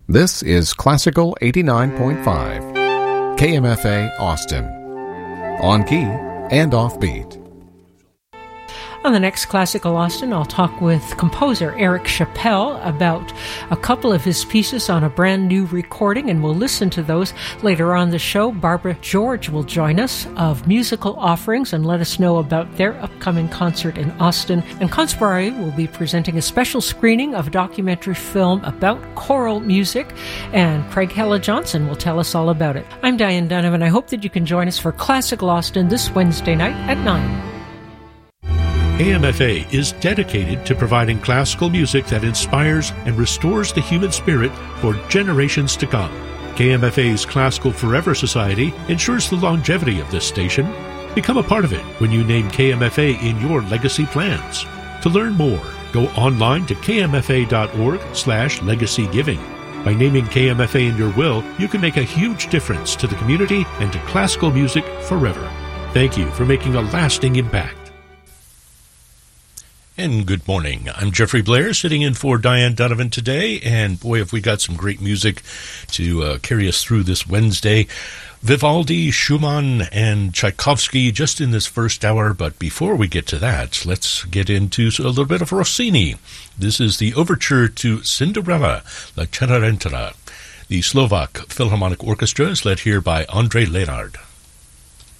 This is Classical 89.5, KMFA Austin. On key and offbeat. On the next Classical Austin, I'll talk with composer Eric Chappell about a couple of his pieces on a brand new recording, and we'll listen to those later on the show. Barbara George will join us of Musical Offerings and let us know about their upcoming concert in Austin. And Conspirari will be presenting a special screening of a documentary film about choral music, and Craig Hella Johnson will tell us all about it. I'm Diane Donovan. I hope that you can join us for Classical Austin this Wednesday night at 9. KMFA is dedicated to providing classical music that inspires and restores the human spirit for generations to come. KMFA's Classical Forever Society ensures the longevity of this station. Become a part of it when you name KMFA in your legacy plans. To learn more, go online to kmfa.org/legacygiving. By naming KMFA in your will, you can make a huge difference to the community and to classical music forever. Thank you for making a lasting impact. And good morning. I'm Jeffrey Blair, sitting in for Diane Donovan today, and boy, have we got some great music to carry us through this Wednesday. Vivaldi, Schumann, and Tchaikovsky just in this first hour, but before we get to that, let's get into a little bit of Rossini. This is the overture to Cinderella, La Cenerentola. The Slovak Philharmonic Orchestra is led here by Andrei Lenard.